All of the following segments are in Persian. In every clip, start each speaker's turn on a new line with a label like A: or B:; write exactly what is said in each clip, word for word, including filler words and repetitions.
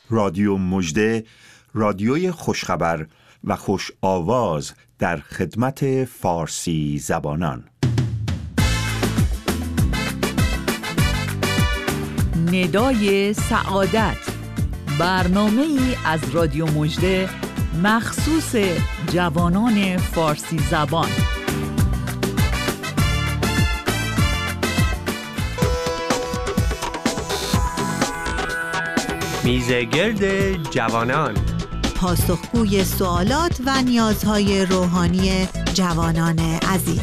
A: رادیو مژده، رادیوی خوشخبر و خوش آواز در خدمت فارسی زبانان.
B: ندای سعادت، برنامه‌ای از رادیو مژده مخصوص جوانان فارسی زبان.
C: میزگرد جوانان،
D: پاسخگوی سوالات و نیازهای روحانی جوانان عزیز.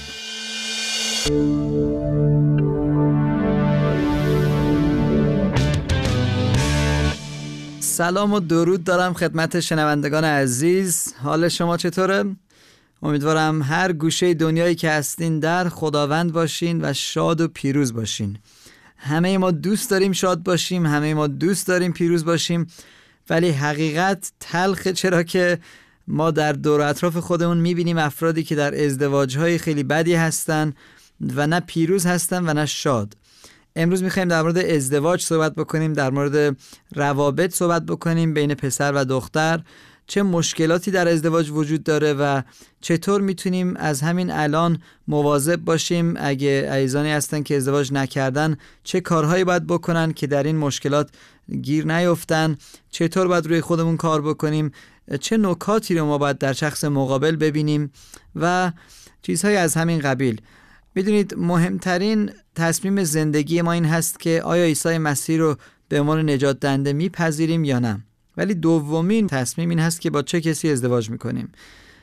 E: سلام و درود دارم خدمت شنوندگان عزیز. حال شما چطوره؟ امیدوارم هر گوشه دنیایی که هستین در خداوند باشین و شاد و پیروز باشین. همه ما دوست داریم شاد باشیم، همه ما دوست داریم پیروز باشیم، ولی حقیقت تلخه، چرا که ما در دور و اطراف خودمون میبینیم افرادی که در ازدواجهای خیلی بدی هستن و نه پیروز هستن و نه شاد. امروز میخوایم در مورد ازدواج صحبت بکنیم، در مورد روابط صحبت بکنیم بین پسر و دختر، چه مشکلاتی در ازدواج وجود داره و چطور میتونیم از همین الان مواظب باشیم اگه عزیزانی هستن که ازدواج نکردن چه کارهایی باید بکنن که در این مشکلات گیر نیفتن، چطور باید روی خودمون کار بکنیم، چه نکاتی رو ما باید در شخص مقابل ببینیم و چیزهای از همین قبیل. میدونید مهمترین تصمیم زندگی ما این هست که آیا عیسی مسیح رو به عنوان نجات دهنده میپذیریم یا نه. ولی دومین تصمیم این هست که با چه کسی ازدواج میکنیم.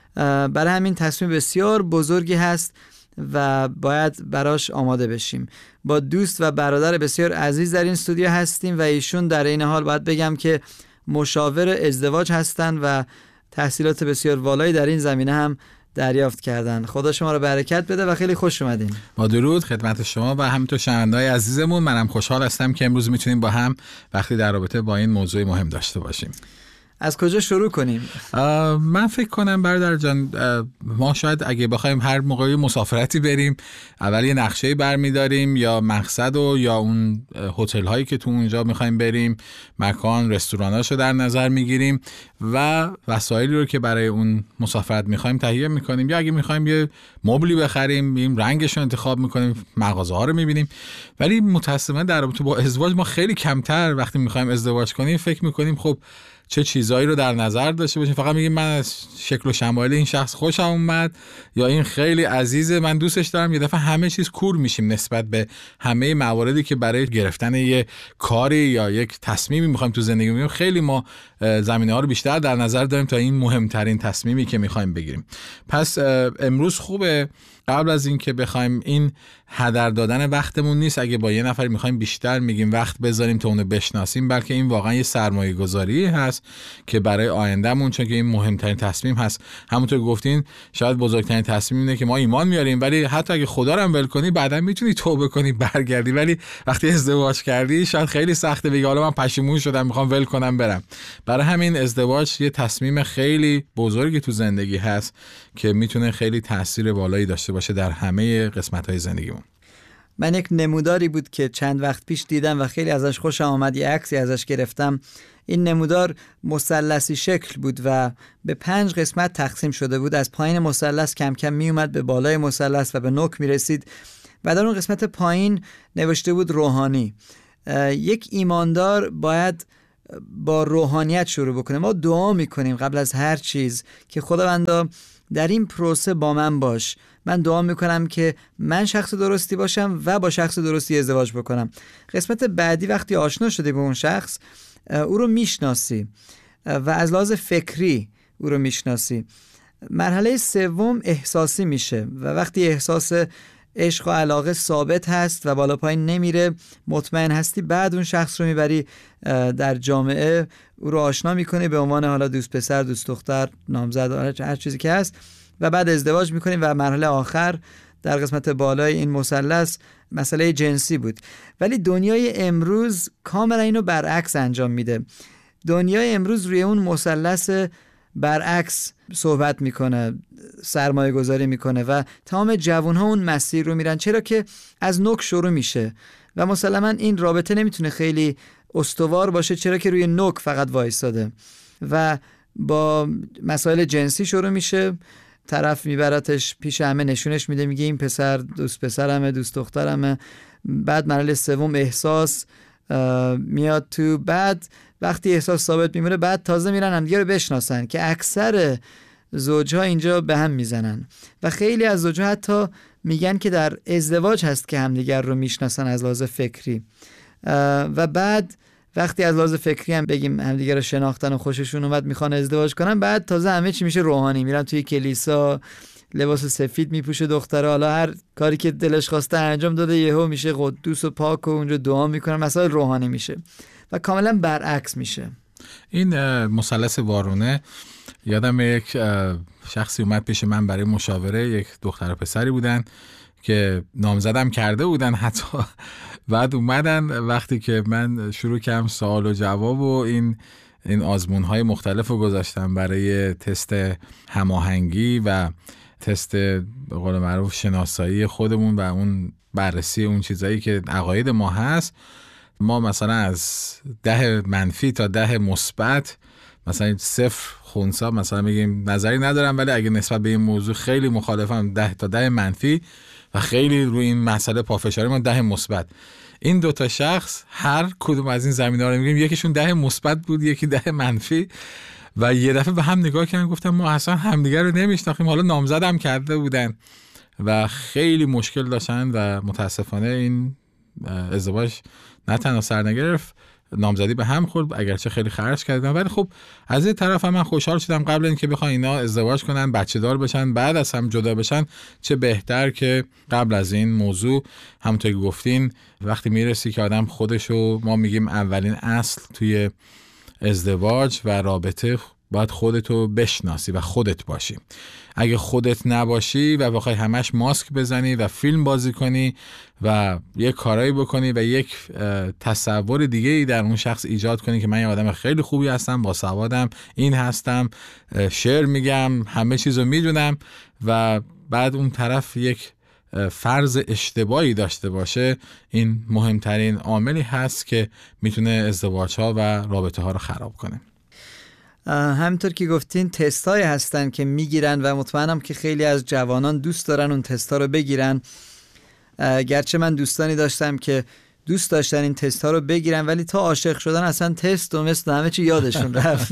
E: برای همین تصمیم بسیار بزرگی هست و باید براش آماده بشیم. با دوست و برادر بسیار عزیز در این استودیو هستیم و ایشون در این حال باید بگم که مشاور ازدواج هستن و تحصیلات بسیار والایی در این زمینه هم دریافت کردن. خدا شما رو برکت بده و خیلی خوش اومدین.
F: با درود خدمت شما و همینطور شنونده‌های عزیزمون. منم خوشحال هستم که امروز میتونیم با هم وقتی در رابطه با این موضوع مهم داشته باشیم.
E: از کجا شروع کنیم؟
F: من فکر کنم برادر جان ما شاید اگه بخوایم هر موقعی مسافرتی بریم اول یه نقشه‌ای برمی‌داریم یا مقصد و یا اون هتل هایی که تو اونجا می‌خوایم بریم، مکان، رستوراناشو در نظر می‌گیریم و وسایلی رو که برای اون مسافرت می‌خوایم تهیه می‌کنیم، یا اگه می‌خوایم یه مبلی بخریم می‌ریم رنگش رو انتخاب می‌کنیم، مغازه‌ها رو می‌بینیم. ولی متأسفانه در رابطه با ازدواج ما خیلی کمتر وقتی می‌خوایم ازدواج کنیم فکر می‌کنیم خب چه چیزایی رو در نظر داشته باشیم. فقط میگیم من از شکل و شمایل این شخص خوشم اومد یا این خیلی عزیزه من دوستش دارم. یه دفعه همه چیز کور میشیم نسبت به همه مواردی که برای گرفتن یه کاری یا یک تصمیمی میخوایم تو زندگی بگیریم. خیلی ما زمینه‌ها رو بیشتر در نظر داریم تا این مهمترین تصمیمی که میخوایم بگیریم. پس امروز خوبه قبل از این که بخوایم این هدر دادن وقتمون نیست اگه با یه نفر میخوایم بیشتر میگیم وقت بذاریم تا اونو بشناسیم، بلکه این واقعا یه سرمایه گذاری هست که برای آیندهمون، چون که این مهمترین تصمیم هست. همونطور گفتین شاید بزرگترین تصمیم اینه که ما ایمان میاریم، ولی حتی اگه خدا رو هم ول کنی بعداً میتونی توبه کنی برگردی، ولی وقتی ازدواج کردی شاید خیلی سخته بگی حالا من پشیمون شدم میخوام ول کنم برم. برای همین ازدواج یه تصمیم خیلی بزرگی تو زندگی هست که میتونه خیلی تاثیر بالایی داشته باشه در همه قسمت‌های زندگیمون.
E: من یک نموداری بود که چند وقت پیش دیدم و خیلی ازش خوشم آمد، یه عکسی ازش گرفتم. این نمودار مثلثی شکل بود و به پنج قسمت تقسیم شده بود. از پایین مثلث کم کم می اومد به بالای مثلث و به نوک می رسید و در اون قسمت پایین نوشته بود روحانی. یک ایماندار باید با روحانیت شروع بکنه. ما دعا میکنیم قبل از هر چیز که خداوندا در این پروسه با من باش. من دعا میکنم که من شخص درستی باشم و با شخص درستی ازدواج بکنم. قسمت بعدی وقتی آشنا شدی به اون شخص، او رو میشناسی و از لحاظ فکری او رو میشناسی. مرحله سوم احساسی میشه و وقتی احساس عشق و علاقه ثابت هست و بالا پایین نمیره، مطمئن هستی، بعد اون شخص رو میبری در جامعه، او رو آشنا میکنی به عنوان حالا دوست پسر، دوست دختر، نامزد، هر چیزی که هست، و بعد ازدواج میکنی و مرحله آخر در قسمت بالای این مثلث مسئله جنسی بود. ولی دنیای امروز کاملا اینو برعکس انجام میده. دنیای امروز روی اون مثلث برعکس صحبت میکنه، سرمایه گذاری میکنه و تمام جوان ها اون مسیر رو میرن، چرا که از نوک شروع میشه و مسلما این رابطه نمیتونه خیلی استوار باشه، چرا که روی نوک فقط وایساده و با مسائل جنسی شروع میشه. طرف میبرتش پیش همه، نشونش میده، میگه این پسر دوست پسرمه، دوست دخترمه. بعد مرحله سوم احساس میاد تو. بعد وقتی احساس ثابت میمونه، بعد تازه میرن همدیگه رو بشناسن که اکثر زوجها اینجا به هم میزنن و خیلی از زوجها حتی میگن که در ازدواج هست که همدیگر رو میشناسن از لحاظ فکری و بعد وقتی از لحاظ فکری هم بگیم همدیگه رو شناختن و خوششون اومد میخوان ازدواج کنن، بعد تازه همه چی میشه روحانی. میرن توی کلیسا، لباس سفید میپوشه دختره، حالا هر کاری که دلش خواسته انجام داده، یهو میشه قدوس و پاک و اونجا دعا میکنن، مسائل روحانی میشه و کاملا برعکس میشه. این
F: مثلث وارونه، یادم یک شخصی اومد پیش من برای مشاوره، یک دختر و پسری بودن که نامزدم کرده بودن حتی. بعد اومدن وقتی که من شروع کردم سوال و جواب و این این آزمون‌های مختلف رو گذاشتم برای تست هماهنگی و تست به قول معروف شناسایی خودمون و اون بررسی اون چیزایی که عقاید ما هست. ما مثلا از ده منفی تا ده مثبت، مثلا صفر خنثی، مثلا میگیم نظری ندارم ولی اگه نسبت به این موضوع خیلی مخالفم، ده تا ده منفی و خیلی روی این مسئله پافشاری ما ده مثبت. این دوتا شخص هر کدوم از این زمینه‌ها رو میگیم، یکیشون ده مثبت بود، یکی ده منفی و یه دفعه به هم نگاه کردن، گفتم ما اصلا همدیگه رو نمیشناختیم، حالا نامزدم کرده بودن و خیلی مشکل داشتن و متاسفانه این ازدواج نه تنها سر نگرفت، نامزدی به هم خورد، اگرچه خیلی خرج کردن. ولی خب از این طرف هم من خوشحال شدم قبل اینکه بخوان اینا ازدواج کنن، بچه دار بشن، بعد از هم جدا بشن، چه بهتر که قبل از این موضوع. همونطور که گفتین وقتی میرسی که آدم خودشو، ما میگیم اولین اصل توی ازدواج و رابطه باید خودتو بشناسی و خودت باشی. اگه خودت نباشی و بخوای همش ماسک بزنی و فیلم بازی کنی و یک کارایی بکنی و یک تصور دیگه ای در اون شخص ایجاد کنی که من یه آدم خیلی خوبی هستم، با سوادم، این هستم، شعر میگم، همه چیزو میدونم، و بعد اون طرف یک فرض اشتباهی داشته باشه، این مهمترین عاملی هست که میتونه ازدواج‌ها و رابطه‌ها رو خراب کنه.
E: همینطور که گفتین تستایی هستن که میگیرن و مطمئنم که خیلی از جوانان دوست دارن اون تستا رو بگیرن. گرچه من دوستانی داشتم که دوست داشتن این تستا رو بگیرن ولی تا عاشق شدن اصلا تست و مثل همه چی یادشون رفت.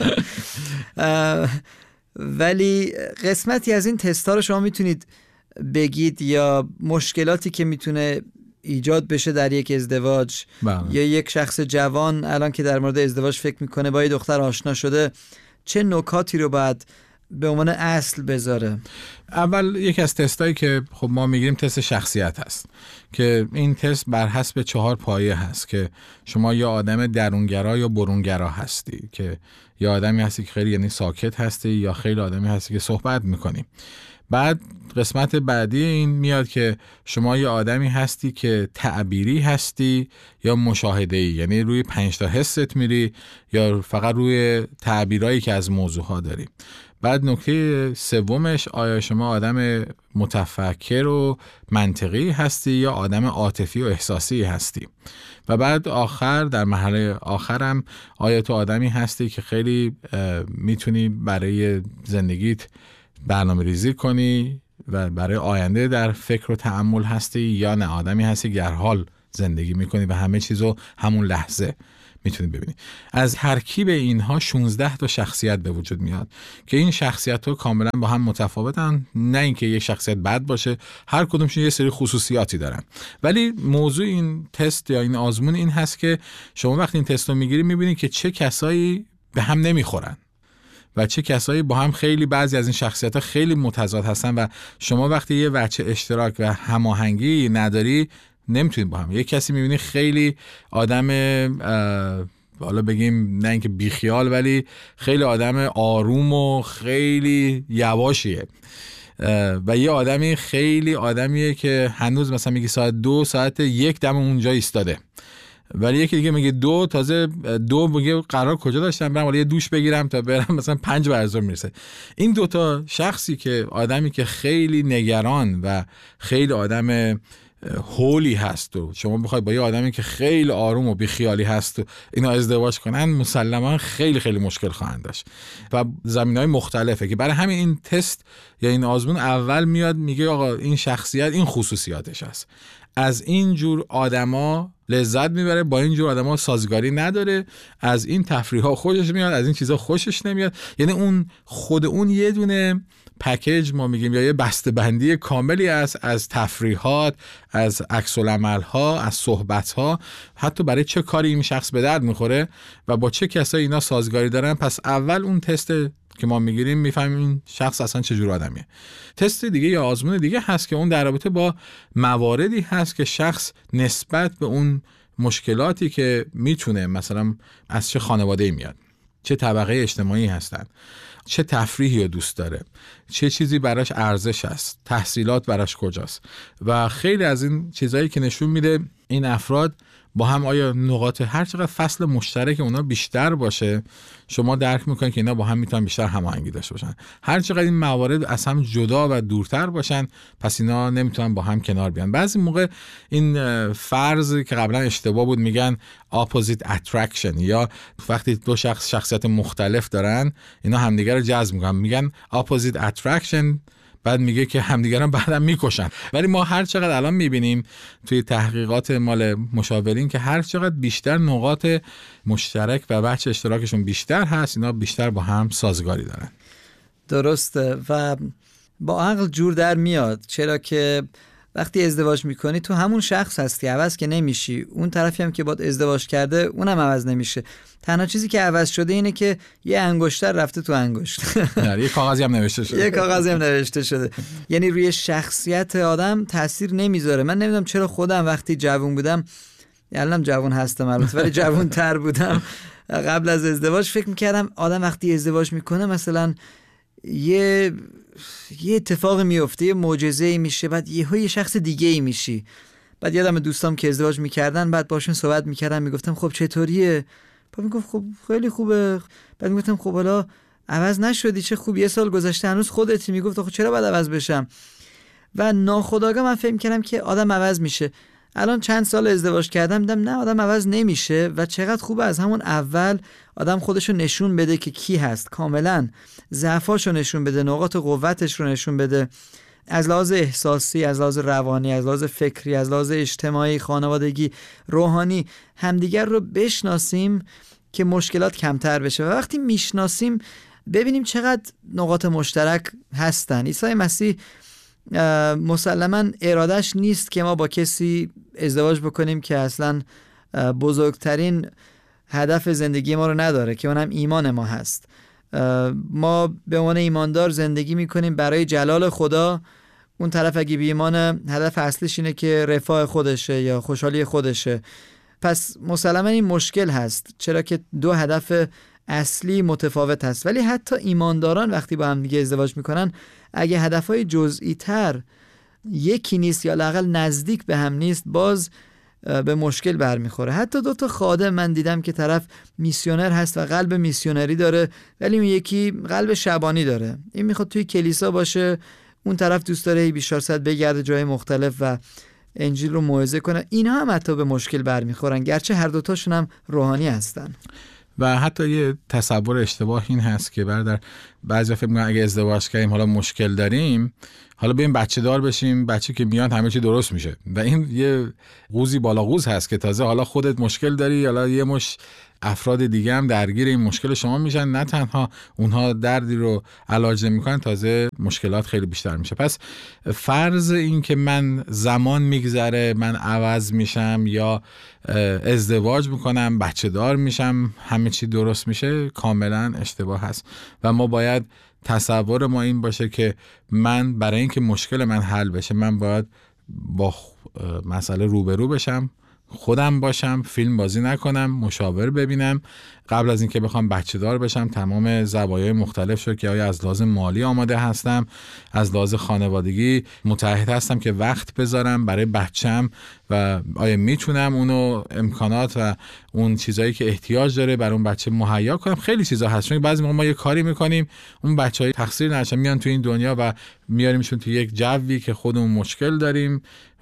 E: ولی قسمتی از این تستا رو شما میتونید بگید یا مشکلاتی که میتونه ایجاد بشه در یک ازدواج بله. یا یک شخص جوان الان که در مورد ازدواج فکر میکنه، با یه دختر آشنا شده، چه نکاتی رو باید به عنوان اصل بذاره؟
F: اول یکی از تستایی که خب ما میگیم تست شخصیت هست که این تست بر حسب چهار پایه هست که شما یا آدم درونگرا یا برونگرا هستی، که یا آدمی هستی که خیلی یعنی ساکت هستی یا خیلی آدمی هستی که صحبت میکنی. بعد قسمت بعدی این میاد که شما یه آدمی هستی که تعبیری هستی یا مشاهده‌ای، یعنی روی پنج تا حست میری یا فقط روی تعبیرایی که از موضوعها داری. بعد نکته سومش، آیا شما آدم متفکر و منطقی هستی یا آدم عاطفی و احساسی هستی. و بعد آخر، در مرحله آخرم، آیا تو آدمی هستی که خیلی میتونی برای زندگیت برنامه ریزی کنی و برای آینده در فکر و تأمل هستی، یا نه آدمی هستی که در حال زندگی میکنی و همه چیزو همون لحظه میتونی ببینی. از ترکیب اینها شانزده تا شخصیت به وجود میاد که این شخصیت ها کاملا با هم متفاوتن، نه اینکه یک شخصیت بد باشه، هر کدومشون یه سری خصوصیاتی دارن. ولی موضوع این تست یا این آزمون این هست که شما وقتی این تست رو میگیری میبینی که چه کسایی به هم نمیخورن و چه کسایی با هم خیلی، بعضی از این شخصیت‌ها خیلی متضاد هستن و شما وقتی یه وجه اشتراک و هماهنگی نداری نمیتونید با هم. یه کسی میبینی خیلی آدم حالا بگیم نه اینکه بیخیال ولی خیلی آدم آروم و خیلی یواشیه، و یه آدمی خیلی آدمیه که هنوز مثلا میگه ساعت دو ساعت یک دم اونجا ایستاده، ولی یکی دیگه میگه دو تازه دو میگه قرار کجا داشتم برم ولی یه دوش بگیرم تا برم مثلا پنج برزور میرسه. این دوتا شخصی که آدمی که خیلی نگران و خیلی آدم هولی هست و شما بخوای با یه آدمی که خیلی آروم و بیخیالی هست و اینا ازدواج کنن، مسلما خیلی خیلی مشکل خواهند داشت و زمینهای مختلفه که برای همین این تست یا این آزمون اول میاد میگه آقا این شخصیت این خصوصیاتش هست، از این جور آدما لذت میبره، با این جور آدما سازگاری نداره، از این تفریح‌ها خوشش میاد، از این چیزا خوشش نمیاد. یعنی اون خود اون یه دونه پکیج ما میگیم یا یه بسته‌بندی کاملی است از تفریحات، از عکس‌العمل‌ها، از صحبت‌ها، حتی برای چه کاری این شخص به درد میخوره و با چه کسایی اینا سازگاری دارن. پس اول اون تست که ما میگیریم میفهمیم این شخص اصلا چه جور آدمیه. تست دیگه یا آزمون دیگه هست که اون در رابطه با مواردی هست که شخص نسبت به اون مشکلاتی که میتونه مثلا از چه خانواده‌ای میاد، چه طبقه اجتماعی هستن، چه تفریحی رو دوست داره، چه چیزی براش ارزش است، تحصیلات براش کجاست و خیلی از این چیزایی که نشون میده این افراد با هم آیا نقاط هر چقدر فصل مشترک اونا بیشتر باشه، شما درک میکنید که اینا با هم میتونن بیشتر هماهنگی داشته باشن. هر چقدر این موارد از هم جدا و دورتر باشن، پس اینا نمیتونن با هم کنار بیان. بعضی موقع این فرضی که قبلا اشتباه بود میگن opposite attraction، یا وقتی دو شخص شخصیت مختلف دارن اینا همدیگه رو جذب میکنن، میگن opposite attraction، بعد میگه که همدیگران بعدم میکشن. ولی ما هر چقدر الان میبینیم توی تحقیقات مال مشاورین که هر چقدر بیشتر نقاط مشترک و بچه اشتراکشون بیشتر هست، اینا بیشتر با هم سازگاری دارن.
E: درسته و با عقل جور در میاد، چرا که وقتی ازدواج میکنی تو همون شخص هستی، عوض که نمیشی. اون طرفی هم که باید ازدواج کرده اونم عوض نمیشه. تنها چیزی که عوض شده اینه که یه انگشتر رفته تو انگشت.
F: یه کاغذی هم نوشته شده.
E: یه کاغذی هم نوشته شده. یعنی روی شخصیت آدم تاثیر نمیذاره. من نمیدونم چرا خودم وقتی جوان بودم، الانم جوان هستم البته ولی جوان تر بودم، قبل از ازدواج فکر میکردم آدم وقتی ازدواج میکنه مثلا یه یه اتفاق میفته، یه معجزه‌ای میشه، بعد یهو یه شخص دیگه‌ای میشی. بعد یادم دوستام که ازدواج میکردن بعد باشون صحبت میکردم، میگفتم خب چطوریه؟ بعد میگفت خب خیلی خوبه. بعد میگفتم خب حالا عوض نشدی، چه خوب، یه سال گذشته هنوز خودتی. میگفت خب چرا باید عوض بشم؟ و ناخودآگاه من فکر کردم که آدم عوض میشه. الان چند سال ازدواج کردم دیدم نه، آدم عوض نمیشه و چقدر خوبه از همون اول آدم خودشو نشون بده که کی هست، کاملا ضعفاشو نشون بده، نقاط قوتش رو نشون بده، از لحاظ احساسی، از لحاظ روانی، از لحاظ فکری، از لحاظ اجتماعی، خانوادگی، روحانی همدیگر رو بشناسیم که مشکلات کمتر بشه. و وقتی میشناسیم ببینیم چقدر نقاط مشترک هستن. عیسی مسیح مسلماً ارادش نیست که ما با کسی ازدواج بکنیم که اصلا بزرگترین هدف زندگی ما رو نداره، که اونم ایمان ما هست. ما به عنوان ایماندار زندگی میکنیم برای جلال خدا. اون طرف اگه بی ایمانه هدف اصلیش اینه که رفاه خودشه یا خوشحالی خودشه. پس مسلماً این مشکل هست، چرا که دو هدف اصلی متفاوت هست. ولی حتی ایمانداران وقتی با هم دیگه ازدواج میکنن، اگه هدفهای جزئی تر یکی نیست یا لااقل نزدیک به هم نیست، باز به مشکل برمیخوره. حتی دو تا خادم من دیدم که طرف میسیونر هست و قلب میسیونری داره، ولی اون یکی قلب شبانی داره. این میخواد توی کلیسا باشه، اون طرف دوست داره بیشتر صد بگرده جای مختلف و انجیل رو موعظه کنه. اینها هم حتی به مشکل برمیخورن، گرچه هر دوتاشون هم روحانی هستن.
F: و حتی یه تصور اشتباه این هست که برادر بعضی فکر می‌کنن اگه ازدواج کردیم حالا مشکل داریم، حالا بریم بچه دار بشیم، بچه که میاد همه چی درست میشه. و این یه قوزی بالا قوز هست که تازه حالا خودت مشکل داری، حالا یه مش افراد دیگه هم درگیر این مشکل شما میشن، نه تنها اونها دردی رو علاج نمیکنن، تازه مشکلات خیلی بیشتر میشه. پس فرض این که من زمان میگذره، من عوض میشم یا ازدواج میکنم، بچه دار میشم، همه چی درست میشه، کاملا اشتباه هست. و ما باید تصور ما این باشه که من برای اینکه مشکل من حل بشه، من باید با مسئله روبرو بشم، خودم باشم، فیلم بازی نکنم، مشاور ببینم، قبل از اینکه بخوام بچه دار بشم تمام زوایای مختلف شد که آیا از لحاظ مالی آماده هستم، از لحاظ خانوادگی متعهد هستم که وقت بذارم برای بچم و آیا میتونم اونو امکانات و اون چیزایی که احتیاج داره برای اون بچه مهیا کنم. خیلی چیزا هست، چون بعضی موقع ما یه کاری میکنیم اون بچهای تقصیر نشن، میان تو این دنیا و میاریمشون تو یک جوی که خودمون مشکل داریم،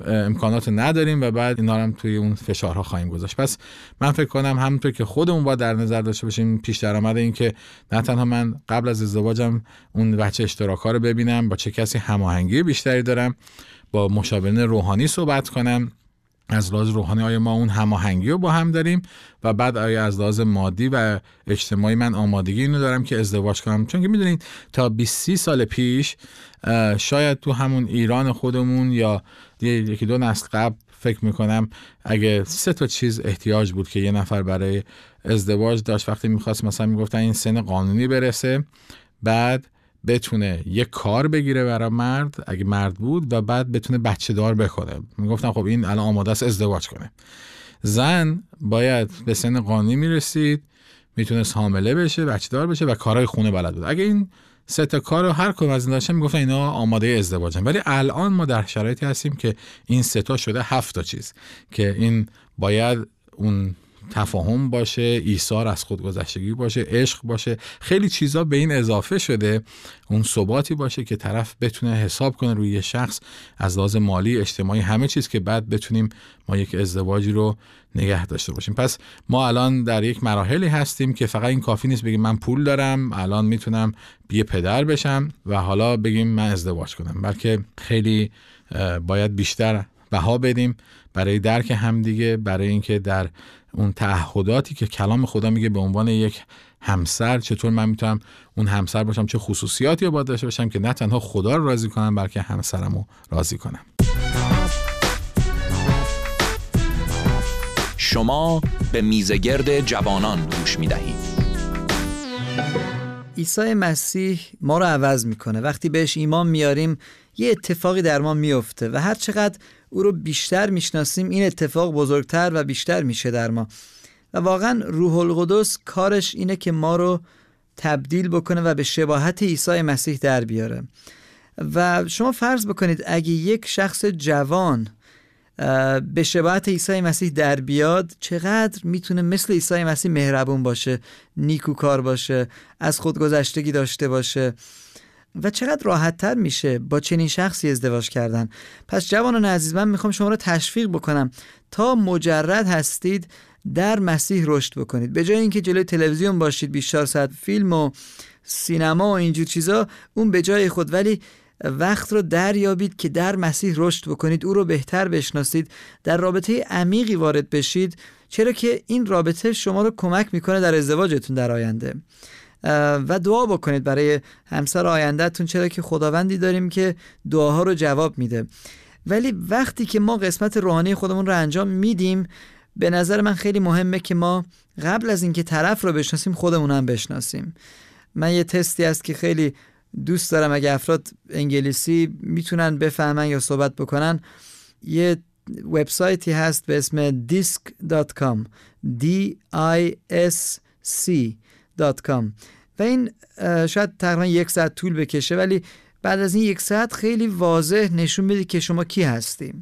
F: امکانات نداریم و بعد اینا هم توی اون فشارها خواهیم گذاشت. پس من فکر کنم همونطور که خودمون باید در نظر داشته باشیم پیش درآمد این که نه تنها من قبل از ازدواجم اون بچه اشتراکا رو ببینم، با چه کسی هماهنگی بیشتری دارم، با مشاورین روحانی صحبت کنم، از لحاظ روحانی آیا ما اون هماهنگی رو با هم داریم و بعد آیا از لحاظ مادی و اجتماعی من آمادگی اینو دارم که ازدواج کنم. چون که میدونید تا بیست سی سال پیش شاید تو همون ایران خودمون یا یکی دو نسل قبل فکر میکنم اگه سه تا چیز احتیاج بود که یه نفر برای ازدواج داشت. وقتی میخواست مثلا میگفتن این سن قانونی برسه، بعد بتونه یک کار بگیره برای مرد اگه مرد بود و بعد بتونه بچه دار بکنه. میگفتن خب این الان آماده است ازدواج کنه. زن باید به سن قانونی میرسید، میتونست حامله بشه، بچه دار بشه و کارهای خونه بلد بود. اگه این سه تا کارو هر کدوم از این داشتن میگفتن اینا آماده ازدواجن. ولی الان ما در شرایطی هستیم که این سه تا شده هفت تا چیز که این باید اون تفاهم باشه، ایثار از خودگذشتگی باشه، عشق باشه، خیلی چیزا به این اضافه شده، اون ثباتی باشه که طرف بتونه حساب کنه روی یه شخص از لحاظ مالی، اجتماعی، همه چیز که بعد بتونیم ما یک ازدواجی رو نگه داشته باشیم. پس ما الان در یک مراحلی هستیم که فقط این کافی نیست بگیم من پول دارم الان میتونم بیه پدر بشم و حالا بگیم من ازدواج کنم، بلکه خیلی باید بیشتر بها بدیم برای درک همدیگه، برای اینکه در اون تعهداتی که کلام خدا میگه به عنوان یک همسر چطور من میتونم اون همسر باشم، چه خصوصیاتی رو باید داشته باشم که نه تنها خدا رو راضی کنم بلکه همسرمو راضی کنم.
G: شما به میزگرد جوانان گوش میدهید.
E: عیسی مسیح ما رو عوض میکنه. وقتی بهش ایمان میاریم یه اتفاقی در ما میفته و هر چقدر او رو بیشتر میشناسیم این اتفاق بزرگتر و بیشتر میشه در ما. و واقعا روح القدس کارش اینه که ما رو تبدیل بکنه و به شباهت عیسی مسیح در بیاره. و شما فرض بکنید اگه یک شخص جوان به شباهت عیسی مسیح در بیاد چقدر میتونه مثل عیسی مسیح مهربون باشه، نیکوکار باشه، از خودگذشتگی داشته باشه و چقدر راحت تر میشه با چنین شخصی ازدواج کردن. پس جوانان عزیز من میخوام شما رو تشویق بکنم تا مجرد هستید در مسیح رشد بکنید. به جای اینکه جلوی تلویزیون باشید بیشتر ساعت فیلم و سینما و اینجور چیزا، اون به جای خود، ولی وقت رو دریابید که در مسیح رشد بکنید، او رو بهتر بشناسید، در رابطه عمیقی وارد بشید، چرا که این رابطه شما رو کمک میکنه در ازدواجتون در آینده. و دعا بکنید برای همسر آیندهتون، چرا که خداوندی داریم که دعاها رو جواب میده. ولی وقتی که ما قسمت روحانی خودمون رو انجام میدیم، به نظر من خیلی مهمه که ما قبل از اینکه طرف رو بشناسیم خودمون هم بشناسیم. من یه تستی هست که خیلی دوست دارم اگه افراد انگلیسی میتونن بفهمن یا صحبت بکنن، یه وبسایتی هست به اسم دیسک دات کام دی آی اس سی دات کام و این شاید تقریبا یک ساعت طول بکشه، ولی بعد از این یک ساعت خیلی واضح نشون میده که شما کی هستی.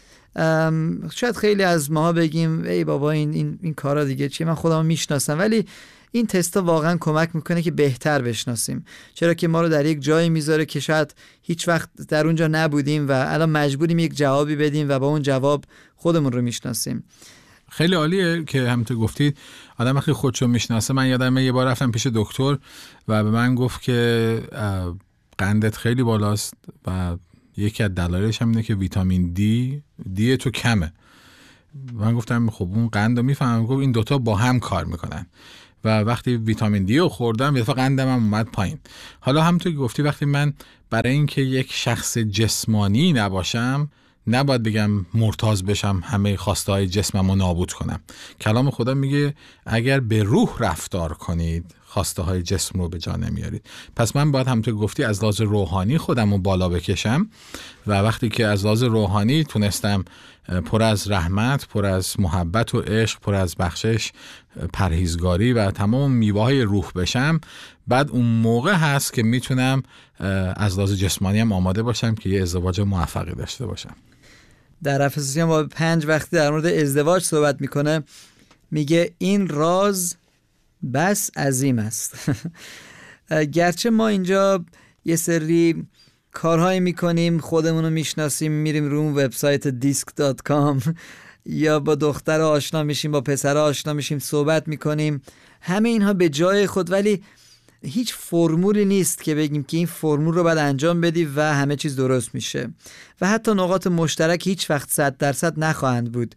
E: شاید خیلی از ماها بگیم ای بابا این این, این کارا دیگه چیه، من خودمو میشناسم، ولی این تستا واقعا کمک میکنه که بهتر بشناسیم، چرا که ما رو در یک جایی میذاره که شاید هیچ وقت در اونجا نبودیم و الان مجبوریم یک جوابی بدیم و با اون جواب خودمون رو میشناسیم.
F: خیلی عالیه که همونطور گفتید آدم وقتی خودشو میشناسه. من یادمه یه بار رفتم پیش دکتر و به من گفت که قندت خیلی بالاست و یکی از دلایلش هم اینه که ویتامین دی دی تو کمه. من گفتم خب اون قند رو میفهمم. گفت این دوتا با هم کار میکنن و وقتی ویتامین دی رو خوردم یه دفعه قندم هم اومد پایین. حالا همونطور که گفتی وقتی من برای اینکه یک شخص جسمانی نباشم نباید بگم مرتاض بشم همه خواسته های جسمم رو نابود کنم. کلام خدا میگه اگر به روح رفتار کنید خواسته های جسم رو به جا نمیارید. پس من باید همونطور گفتی از لحاظ روحانی خودم رو بالا بکشم و وقتی که از لحاظ روحانی تونستم پر از رحمت، پر از محبت و عشق، پر از بخشش، پرهیزگاری و تمام میوه‌های روح بشم، بعد اون موقع هست که میتونم از لحاظ جسمانی هم آماده باشم که یه ازدواج موفقی داشته باشم.
E: در افسوسیان با پنج وقتی در مورد ازدواج صحبت میکنه، میگه این راز بس عظیم است. گرچه ما اینجا یه سری کارهایی میکنیم، خودمون رو میشناسیم، میریم رو اون وبسایت دیسک دات کام یا با دختر آشنا میشیم، با پسر آشنا میشیم، صحبت میکنیم. همه اینها به جای خود، ولی هیچ فرمولی نیست که بگیم که این فرمول رو باید انجام بدی و همه چیز درست میشه. و حتی نقاط مشترک هیچ وقت صد درصد نخواهند بود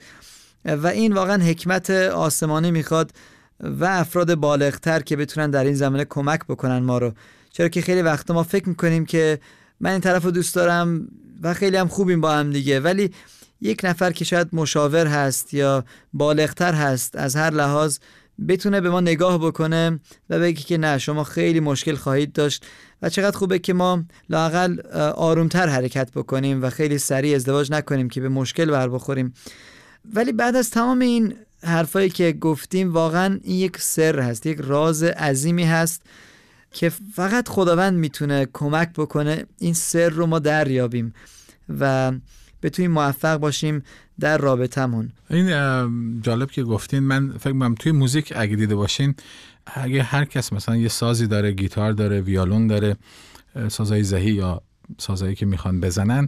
E: و این واقعا حکمت آسمانی میخواد و افراد بالغتر که بتونن در این زمینه کمک بکنن ما رو. چرا که خیلی وقتا ما فکر میکنیم که من این طرف رو دوست دارم و خیلی هم خوبیم با هم دیگه، ولی یک نفر که شاید مشاور هست یا بالغتر هست از هر لحاظ بتونه به ما نگاه بکنه و بگه که نه، شما خیلی مشکل خواهید داشت و چقدر خوبه که ما لااقل آرومتر حرکت بکنیم و خیلی سریع ازدواج نکنیم که به مشکل بر بخوریم. ولی بعد از تمام این حرفایی که گفتیم، واقعا این یک سر هست، یک راز عظیمی هست که فقط خداوند میتونه کمک بکنه این سر رو ما دریابیم و بتونیم موفق باشیم در رابطمون.
F: این جالب که گفتین. من فکر می‌کنم توی موزیک اگه دیده باشین، اگه هر کس مثلا یه سازی داره، گیتار داره، ویولون داره، سازهای زهی یا سازهایی که میخوان بزنن،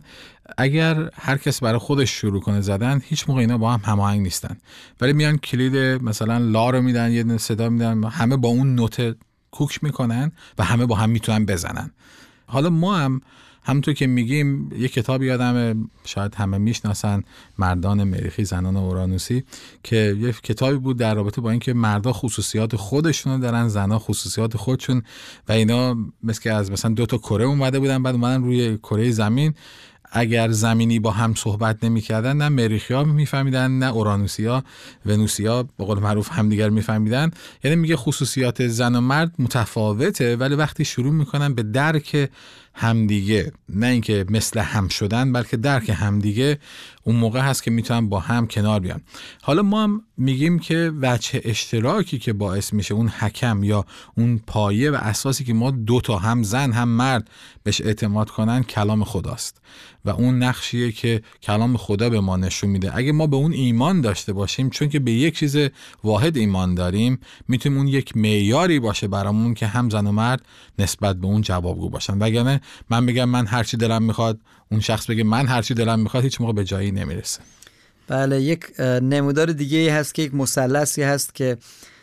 F: اگر هر کس برای خودش شروع کنه زدن، هیچ موقع اینا با هم هماهنگ نیستن، ولی میان کلید مثلا لا رو میدن، یه صدا میدن، همه با اون نوت کوک میکنن و همه با هم میتونن بزنن. حالا ما هم همونطور که میگیم، یه کتابی یادمه، شاید همه میشناسن، مردان مریخی زنان اورانوسی، که یه کتابی بود در رابطه با اینکه مردا خصوصیات خودشونو دارن، زنا خصوصیات خودشون، و اینا مثل که از مثلا دو تا کره اومده بودن، بعد اومدن روی کره زمین. اگر زمینی با هم صحبت نمی‌کردن، نه مریخی‌ها می‌فهمیدن نه اورانوسی‌ها، ونوسی‌ها به قول معروف همدیگر می‌فهمیدن. یعنی میگه خصوصیات زن و مرد متفاوته، ولی وقتی شروع می‌کنن به درک همدیگه، نه اینکه مثل هم شدن، بلکه درک همدیگه، اون موقع هست که میتونن با هم کنار بیان. حالا ما هم میگیم که وجه اشتراکی که باعث میشه اون حکم یا اون پایه و اساسی که ما دو تا، هم زن هم مرد، بهش اعتماد کنن، کلام خداست و اون نقشیه که کلام خدا به ما نشون میده. اگه ما به اون ایمان داشته باشیم، چون که به یک چیز واحد ایمان داریم، میتونیم اون یک معیاری باشه برامون که هم زن و مرد نسبت به اون جوابگو باشن. وگرنه من بگم من هر چی دلم میخواد، اون شخص بگه من هر چی دلم میخواد، هیچ موقع به جایی نمیرسه.
E: بله، یک نمودار دیگه هست که یک مثلثی هست که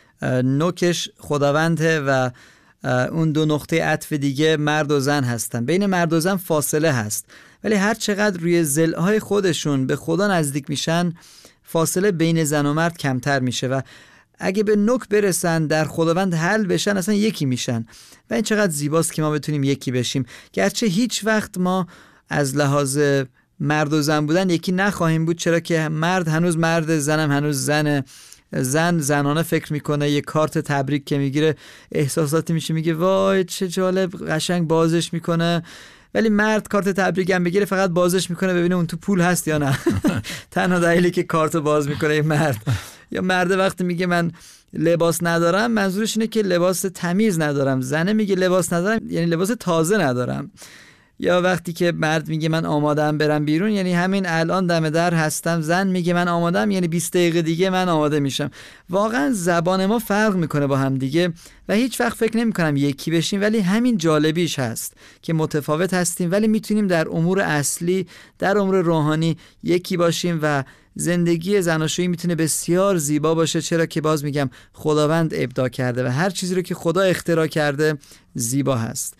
E: نوکش خداونده و اون دو نقطه عطف دیگه مرد و زن هستن. بین مرد و زن فاصله هست، ولی هر چقدر روی ضلع‌های خودشون به خدا نزدیک میشن، فاصله بین زن و مرد کمتر میشه و اگه به نوک برسن، در خداوند حل بشن، اصلا یکی میشن. و این چقدر زیباست که ما بتونیم یکی بشیم، گرچه هیچ وقت ما از لحاظ مرد و زن بودن یکی نخواهیم بود، چرا که مرد هنوز مرد، زنم هنوز زنه. زن زنانه فکر میکنه، یه کارت تبریک که میگیره احساساتی میشه، میگه وای چه جالب، قشنگ بازش میکنه. ولی مرد کارت تبریک هم بگیره فقط بازش میکنه ببینه اون تو پول هست یا نه. تنها دلیلی که کارت باز میکنه این مرد. یا مرد وقتی میگه من لباس ندارم، منظورش اینه که لباس تمیز ندارم. زنه میگه لباس ندارم یعنی لباس تازه ندارم. یا وقتی که مرد میگه من آمادم برم بیرون، یعنی همین الان دم در هستم. زن میگه من آمادم یعنی بیست دقیقه دیگه من آماده میشم. واقعا زبان ما فرق میکنه با هم دیگه و هیچ وقت فکر نمیکنم یکی بشیم، ولی همین جالبیش هست که متفاوت هستیم، ولی میتونیم در امور اصلی، در امور روحانی یکی باشیم و زندگی زناشویی میتونه بسیار زیبا باشه، چرا که باز میگم خداوند ابداع کرده و هر چیزی رو که خدا اختراع کرده زیبا هست.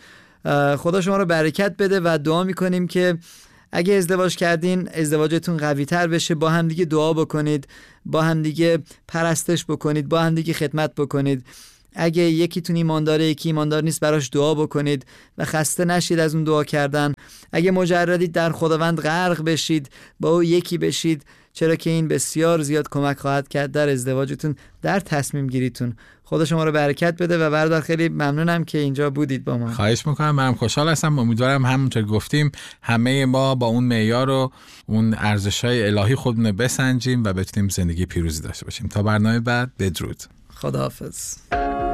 E: خدا شما رو برکت بده و دعا میکنیم که اگه ازدواج کردین ازدواجتون قوی تر بشه، با هم دیگه دعا بکنید، با هم دیگه پرستش بکنید، با هم دیگه خدمت بکنید. اگه یکیتون ایمانداره یکی ایماندار نیست، براش دعا بکنید و خسته نشید از اون دعا کردن. اگه مجردید در خداوند غرق بشید، با او یکی بشید، چرا که این بسیار زیاد کمک خواهد کرد در ازدواجتون، در تصمیم گیریتون. خدا شما رو برکت بده و برادر خیلی ممنونم که اینجا بودید با ما.
F: خواهش میکنم، منم خوشحال هستم. امیدوارم همونطور گفتیم همه ما با اون معیار و اون ارزش‌های الهی خودمون رو بسنجیم و بتونیم زندگی پیروزی داشته باشیم. تا برنامه بعد، بدرود.
E: خداحافظ.